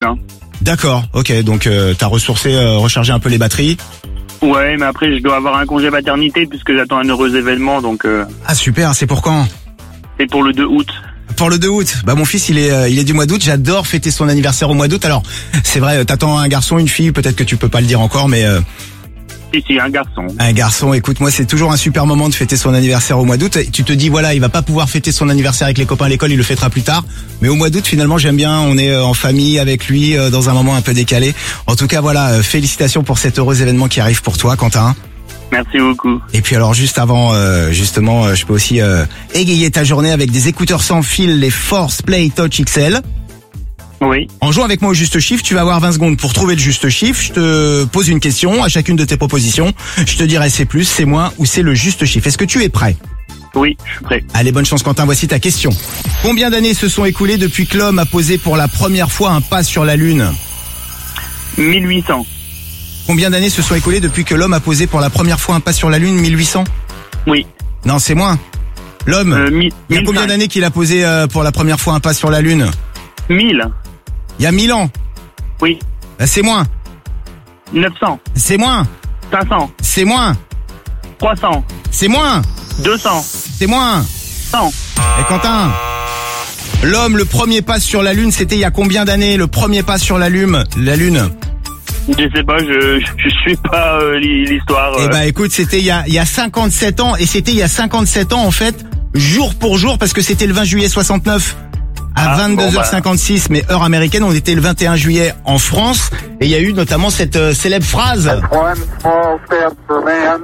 Hein. D'accord, ok, donc t'as ressourcé, rechargé un peu les batteries. Ouais, mais après je dois avoir un congé paternité puisque j'attends un heureux événement, donc Ah super, c'est pour quand? c'est pour le 2 août. Pour le 2 août. Bah mon fils il est du mois d'août, j'adore fêter son anniversaire au mois d'août. Alors, c'est vrai, t'attends un garçon, une fille, peut-être que tu peux pas le dire encore, mais Si, un garçon. un garçon, écoute, moi c'est toujours un super moment de fêter son anniversaire au mois d'août. Tu te dis voilà, il va pas pouvoir fêter son anniversaire avec les copains à l'école, il le fêtera plus tard. Mais au mois d'août finalement j'aime bien, on est en famille avec lui dans un moment un peu décalé. En tout cas voilà, félicitations pour cet heureux événement qui arrive pour toi Quentin. Merci beaucoup. Et puis alors juste avant, justement, je peux aussi égayer ta journée avec des écouteurs sans fil, les Force Play Touch XL. Oui, En jouant avec moi au juste chiffre, tu vas avoir 20 secondes pour trouver le juste chiffre. Je te pose une question à chacune de tes propositions. Je te dirai c'est plus, c'est moins ou c'est le juste chiffre. Est-ce que tu es prêt? oui, je suis prêt. Allez, bonne chance Quentin, voici ta question. Combien d'années se sont écoulées depuis que l'homme a posé pour la première fois un pas sur la Lune? 1800. Combien d'années se sont écoulées depuis que l'homme a posé pour la première fois un pas sur la Lune? 1800? Oui. Non, c'est moins. L'homme, il y a combien 1005. d'années qu'il a posé pour la première fois un pas sur la Lune? 1000. Il y a 1000 ans. Oui. C'est moins. 900. C'est moins. 500. C'est moins. 300. C'est moins. 200. C'est moins. 100. Et Quentin, l'homme, le premier pas sur la Lune, c'était il y a combien d'années? Le premier pas sur la Lune? Je sais pas, je suis pas l'histoire. Eh ben écoute, c'était il y a 57 ans. Et c'était il y a 57 ans en fait, jour pour jour, parce que c'était le 20 juillet 69 à 22h56, mais heure américaine. On était le 21 juillet en France. Et il y a eu notamment cette célèbre phrase. One small step for man,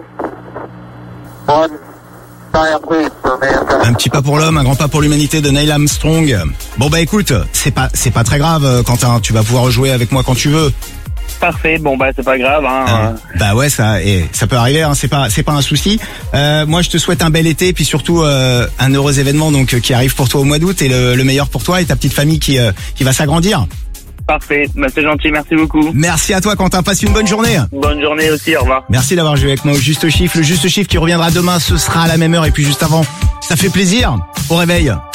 one giant leap for mankind. Un petit pas pour l'homme, un grand pas pour l'humanité de Neil Armstrong. Bon bah écoute, c'est pas très grave Quentin, tu vas pouvoir rejouer avec moi quand tu veux. Parfait, bon bah c'est pas grave. Hein. Bah ouais, ça peut arriver, hein, c'est pas un souci. Moi je te souhaite un bel été, puis surtout un heureux événement donc qui arrive pour toi au mois d'août, et le meilleur pour toi et ta petite famille qui va s'agrandir. Parfait, bah c'est gentil, merci beaucoup. Merci à toi Quentin, passe une bonne journée. Bonne journée aussi, au revoir. Merci d'avoir joué avec moi au Juste Chiffre. Le Juste Chiffre qui reviendra demain, ce sera à la même heure, et puis juste avant, ça fait plaisir. Au réveil.